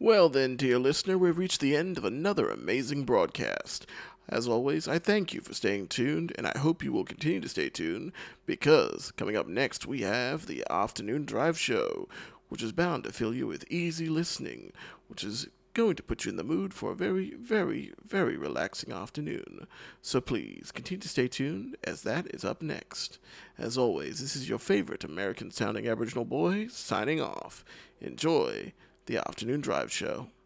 Well, then, dear listener, we've reached the end of another amazing broadcast. As always, I thank you for staying tuned, and I hope you will continue to stay tuned because coming up next we have the Afternoon Drive Show, which is bound to fill you with easy listening, which is going to put you in the mood for a very, very, very relaxing afternoon. So please continue to stay tuned as that is up next. As always, this is your favorite American sounding Aboriginal boy signing off. Enjoy the Afternoon Drive Show.